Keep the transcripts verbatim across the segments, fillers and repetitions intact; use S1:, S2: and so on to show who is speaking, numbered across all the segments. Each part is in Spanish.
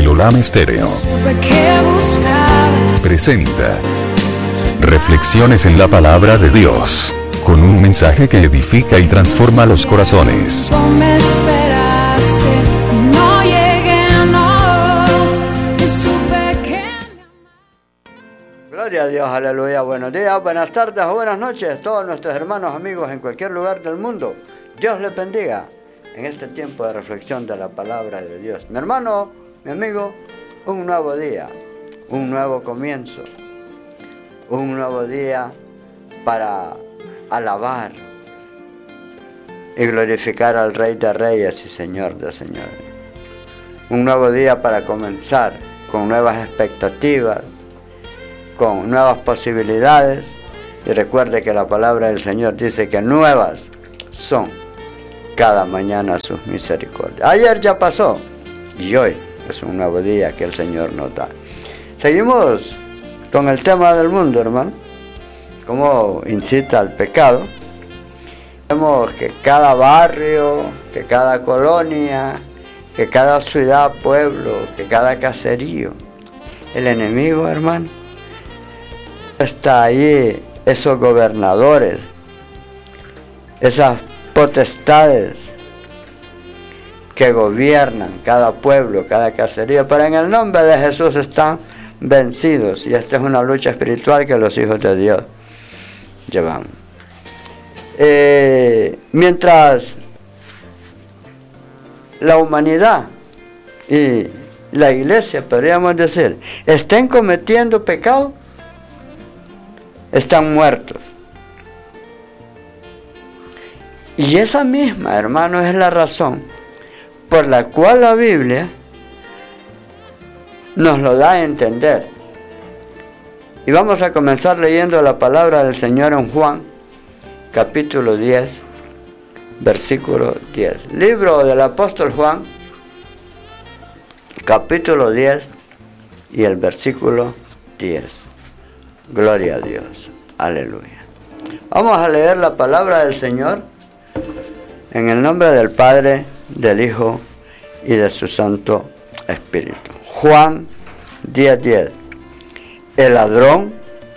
S1: El Olam Estéreo presenta Reflexiones en la Palabra de Dios, con un mensaje que edifica y transforma los corazones.
S2: Gloria a Dios, aleluya. Buenos días, buenas tardes o buenas noches, todos nuestros hermanos, amigos en cualquier lugar del mundo. Dios les bendiga en este tiempo de reflexión de la palabra de Dios. Mi hermano, mi amigo, un nuevo día, un nuevo comienzo, un nuevo día para alabar y glorificar al Rey de Reyes y Señor de Señores. Un nuevo día para comenzar con nuevas expectativas, con nuevas posibilidades, y recuerde que la palabra del Señor dice que nuevas son cada mañana sus misericordias. Ayer ya pasó y hoy es un nuevo día que el Señor nos da. Seguimos con el tema del mundo, hermano, cómo incita al pecado. Vemos que cada barrio, que cada colonia, que cada ciudad, pueblo, que cada caserío, el enemigo, hermano, está allí, esos gobernadores, esas potestades que gobiernan cada pueblo, cada caserío, pero en el nombre de Jesús están vencidos, y esta es una lucha espiritual que los hijos de Dios llevan. Eh, mientras la humanidad y la iglesia, podríamos decir, estén cometiendo pecado, están muertos. Y esa misma, hermano, es la razón por la cual la Biblia nos lo da a entender. Y vamos a comenzar leyendo la palabra del Señor en Juan, capítulo diez, versículo diez. Libro del apóstol Juan, capítulo diez y el versículo diez. Gloria a Dios. Aleluya. Vamos a leer la palabra del Señor en el nombre del Padre, del Hijo y de su Santo Espíritu. Juan diez diez. El ladrón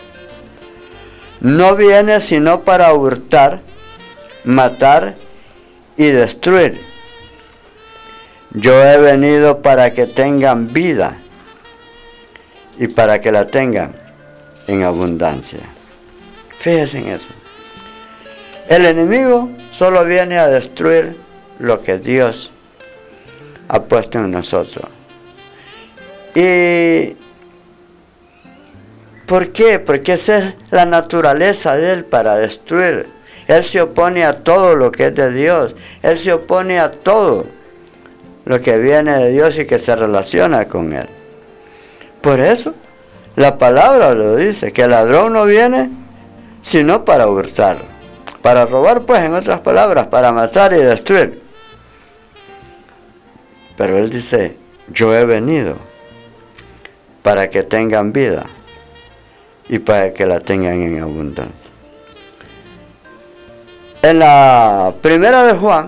S2: no viene sino para hurtar, matar y destruir. Yo he venido para que tengan vida y para que la tengan en abundancia. Fíjense en eso. El enemigo solo viene a destruir lo que Dios ha puesto en nosotros. ¿Y por qué? Porque esa es la naturaleza de él, para destruir. Él se opone a todo lo que es de Dios. Él se opone a todo lo que viene de Dios y que se relaciona con él. Por eso la palabra lo dice, que el ladrón no viene sino para hurtar, para robar, pues, en otras palabras, para matar y destruir. Pero él dice, yo he venido para que tengan vida y para que la tengan en abundancia. En la primera de Juan,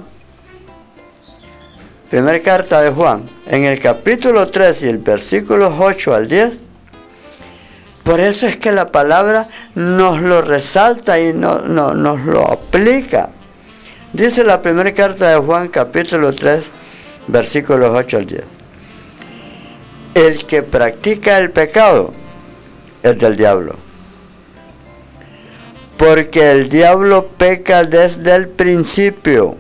S2: primera carta de Juan, en el capítulo tres y el versículos ocho al diez, por eso es que la palabra nos lo resalta y no, no, nos lo aplica. Dice la primera carta de Juan, capítulo tres, versículos ocho al diez. El que practica el pecado es del diablo, porque el diablo peca desde el principio.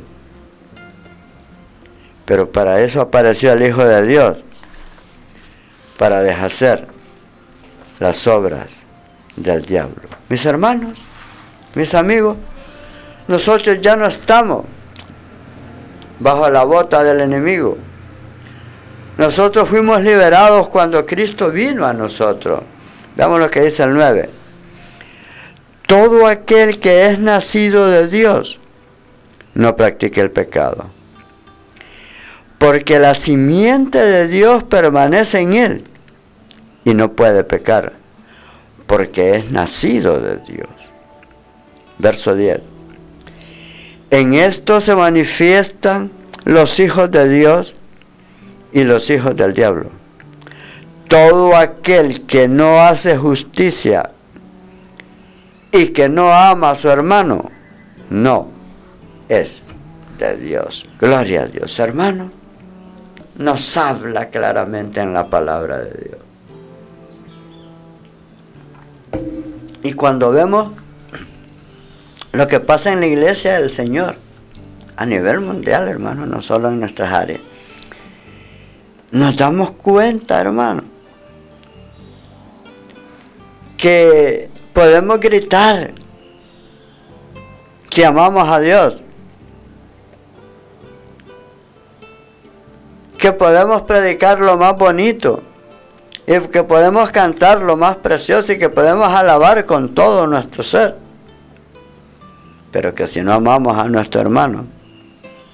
S2: Pero para eso apareció el Hijo de Dios, para deshacer las obras del diablo. Mis hermanos, mis amigos, nosotros ya no estamos bajo la bota del enemigo. Nosotros fuimos liberados cuando Cristo vino a nosotros. Veamos lo que dice el nueve. Todo aquel que es nacido de Dios no practica el pecado, porque la simiente de Dios permanece en él y no puede pecar, porque es nacido de Dios. Verso diez. En esto se manifiestan los hijos de Dios y los hijos del diablo. todo aquel que no hace justicia y que no ama a su hermano, no es de Dios. Gloria a Dios. Hermano, nos habla claramente en la palabra de Dios. Y cuando vemos lo que pasa en la iglesia del Señor, a nivel mundial, hermano, no solo en nuestras áreas, nos damos cuenta, hermano, que podemos gritar que amamos a Dios, que podemos predicar lo más bonito, y que podemos cantar lo más precioso, y que podemos alabar con todo nuestro ser, pero que si no amamos a nuestro hermano,